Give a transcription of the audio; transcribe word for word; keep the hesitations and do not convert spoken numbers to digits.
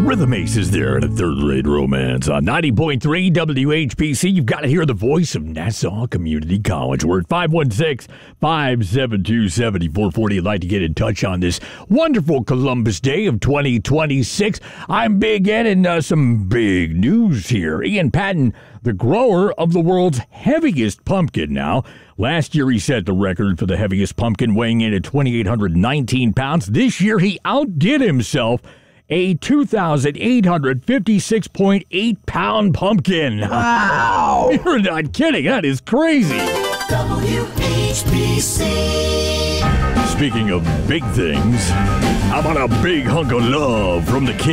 Rhythm Aces there in a third-rate romance on ninety point three W H P C. You've got to hear the voice of Nassau Community College. We're at five one six, five seven two, seven four four zero. You'd like to get in touch on this wonderful Columbus Day of twenty twenty-six. I'm Big Ed, and uh, some big news here. Ian Patton, the grower of the world's heaviest pumpkin now. Last year, he set the record for the heaviest pumpkin, weighing in at two thousand eight hundred nineteen pounds. This year, he outdid himself. A two thousand eight hundred fifty-six point eight pound pumpkin. Wow! You're not kidding. That is crazy. W H P C. Speaking of big things, how about a big hunk of love from the king?